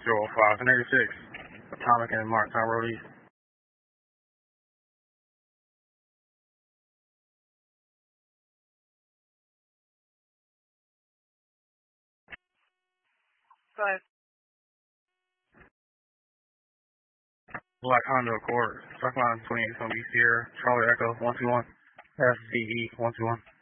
05, Canary 6, Atomic and Martin Road East. Five. Black Honda Accord, stock line 28 on B Sierra, Charlie Echo 121, SCE 121.